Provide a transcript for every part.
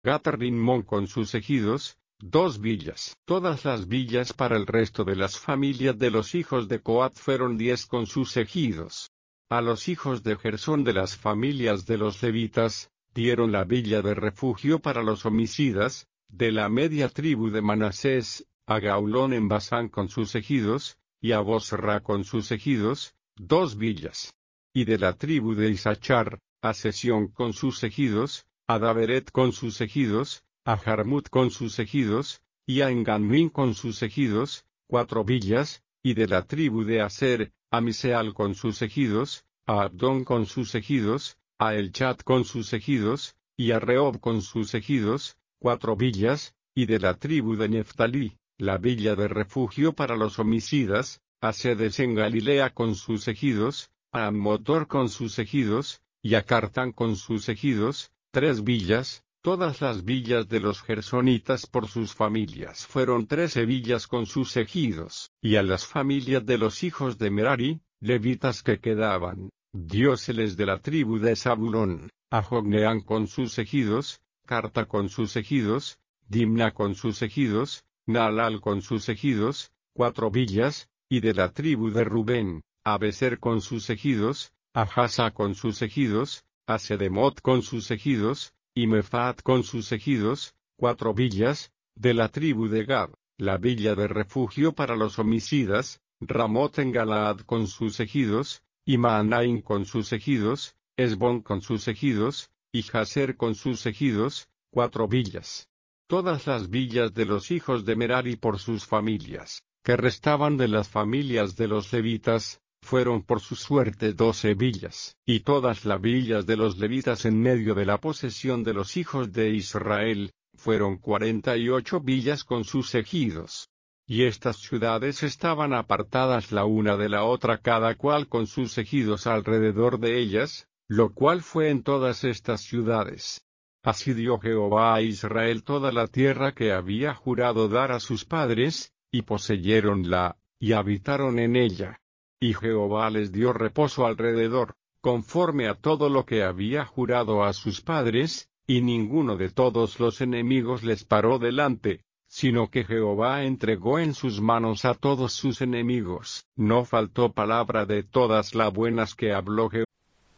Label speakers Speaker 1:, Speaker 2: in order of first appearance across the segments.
Speaker 1: Gat-Rimón con sus ejidos, 2 villas. Todas las villas para el resto de las familias de los hijos de Coat fueron 10 con sus ejidos. A los hijos de Gersón de las familias de los levitas, dieron la villa de refugio para los homicidas, de la media tribu de Manasés, a Gaulón en Basán con sus ejidos, y a Bosra con sus ejidos, 2 villas. Y de la tribu de Isachar, a Sesión con sus ejidos, a Daveret con sus ejidos, a Jarmut con sus ejidos, y a Enganmín con sus ejidos, 4 villas, y de la tribu de Aser, a Miseal con sus ejidos, a Abdón con sus ejidos, a Elchat con sus ejidos, y a Rehob con sus ejidos, 4 villas, y de la tribu de Neftalí, la villa de refugio para los homicidas, a Sedes en Galilea con sus ejidos, a Motor con sus ejidos, y a Cartán con sus ejidos, 3 villas. Todas las villas de los gersonitas por sus familias fueron 13 villas con sus ejidos, y a las familias de los hijos de Merari, levitas que quedaban, dióseles de la tribu de Zabulón, a Jogneán con sus ejidos, Carta con sus ejidos, Dimna con sus ejidos, Naalal con sus ejidos, 4 villas, y de la tribu de Rubén, a Beser con sus ejidos, a Jasa con sus ejidos, a Sedemot con sus ejidos, y Mefaat con sus ejidos, 4 villas, de la tribu de Gad, la villa de refugio para los homicidas, Ramot en Galaad con sus ejidos, y Maanaim con sus ejidos, Esbón con sus ejidos, y Jaser con sus ejidos, 4 villas. Todas las villas de los hijos de Merari por sus familias, que restaban de las familias de los levitas, fueron por su suerte 12 villas, y todas las villas de los levitas en medio de la posesión de los hijos de Israel, fueron 48 villas con sus ejidos. Y estas ciudades estaban apartadas la una de la otra cada cual con sus ejidos alrededor de ellas, lo cual fue en todas estas ciudades. Así dio Jehová a Israel toda la tierra que había jurado dar a sus padres, y poseyeronla, y habitaron en ella. Y Jehová les dio reposo alrededor, conforme a todo lo que había jurado a sus padres, y ninguno de todos los enemigos les paró delante, sino que Jehová entregó en sus manos a todos sus enemigos. No faltó palabra de todas las buenas que habló Jehová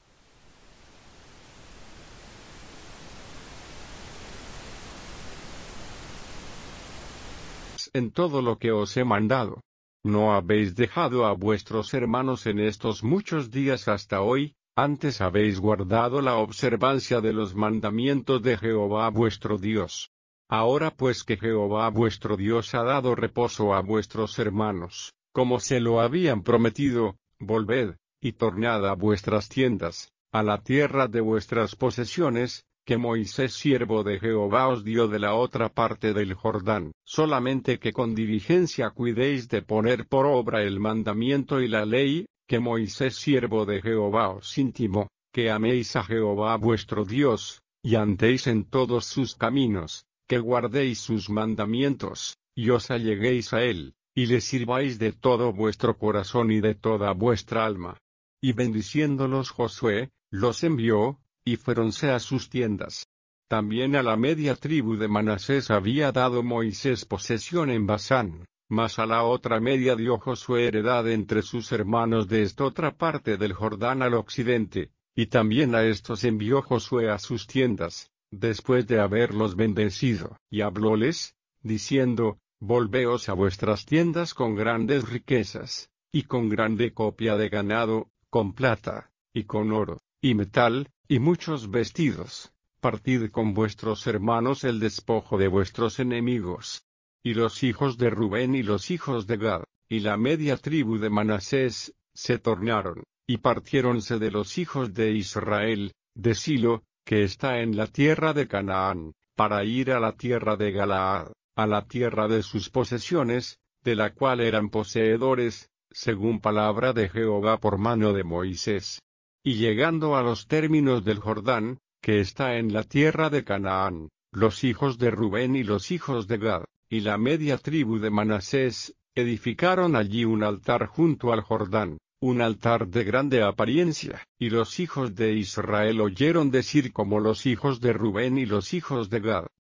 Speaker 1: en todo lo que os he mandado. No habéis dejado a vuestros hermanos en estos muchos días hasta hoy, antes habéis guardado la observancia de los mandamientos de Jehová vuestro Dios. Ahora pues que Jehová vuestro Dios ha dado reposo a vuestros hermanos, como se lo habían prometido, volved, y tornad a vuestras tiendas, a la tierra de vuestras posesiones, que Moisés siervo de Jehová os dio de la otra parte del Jordán, solamente que con diligencia cuidéis de poner por obra el mandamiento y la ley, que Moisés siervo de Jehová os intimó, que améis a Jehová vuestro Dios, y andéis en todos sus caminos, que guardéis sus mandamientos, y os alleguéis a él, y le sirváis de todo vuestro corazón y de toda vuestra alma. Y bendiciéndolos Josué, los envió, y fuéronse a sus tiendas. También a la media tribu de Manasés había dado Moisés posesión en Basán, mas a la otra media dio Josué heredad entre sus hermanos de esta otra parte del Jordán al occidente, y también a estos envió Josué a sus tiendas, después de haberlos bendecido. Y hablóles, diciendo, volveos a vuestras tiendas con grandes riquezas, y con grande copia de ganado, con plata, y con oro, y metal, y muchos vestidos, partid con vuestros hermanos el despojo de vuestros enemigos. Y los hijos de Rubén y los hijos de Gad, y la media tribu de Manasés, se tornaron, y partiéronse de los hijos de Israel, de Silo, que está en la tierra de Canaán, para ir a la tierra de Galaad, a la tierra de sus posesiones, de la cual eran poseedores, según palabra de Jehová por mano de Moisés. Y llegando a los términos del Jordán, que está en la tierra de Canaán, los hijos de Rubén y los hijos de Gad, y la media tribu de Manasés, edificaron allí un altar junto al Jordán, un altar de grande apariencia. Y los hijos de Israel oyeron decir como los hijos de Rubén y los hijos de Gad,